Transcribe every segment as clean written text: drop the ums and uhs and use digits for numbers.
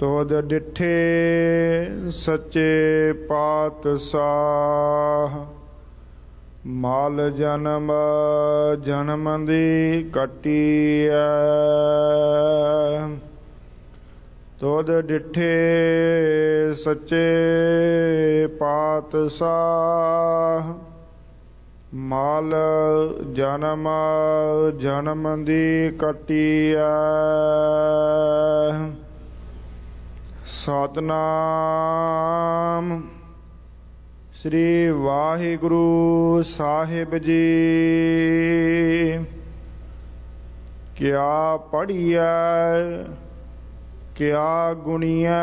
ਤੋਦ ਡਿਠੇ ਸੱਚੇ ਪਾਤਸ਼ਾਹ। ਮਾਲ ਜਨਮ ਜਨਮ ਦੀ ਕੱਟੀਐ। ਤੋਦ ਡਿਠੇ ਸੱਚੇ ਪਾਤਸ਼ਾਹ। ਮਾਲ ਜਨਮ ਜਨਮ ਦੀ ਕੱਟੀਐ। ਸਤਿਨਾਮ ਸ੍ਰੀ ਵਾਹਿਗੁਰੂ ਸਾਹਿਬ ਜੀ। ਕਿਆ ਪੜ੍ਹੀਐ ਕਿਆ ਗੁਣੀਐ।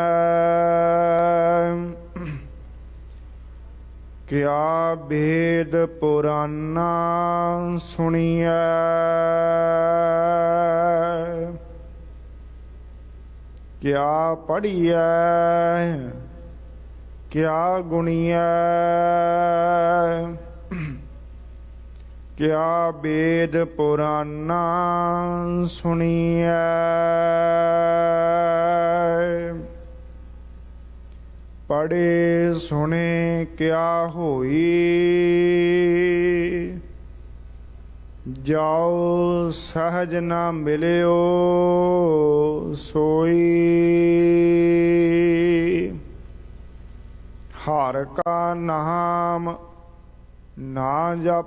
ਕਿਆ ਭੇਦ ਪੁਰਾਨਾ ਸੁਣੀਐ। ਕਿਆ ਪੜ੍ਹੀਐ ਕਿਆ ਗੁਣੀਐ। ਕਿਆ ਭੇਦ ਪੁਰਾਨਾ ਸੁਣੀਐ। ਪੜ੍ਹੇ ਸੁਣੇ ਕਿਆ ਹੋਈ। ਜਾਉ ਸਹਜ ਨਾ ਮਿਲਿਓ ਸੋਈ। ਹਰਿ ਕਾ ਨਾਮ ਨਾ ਜਪ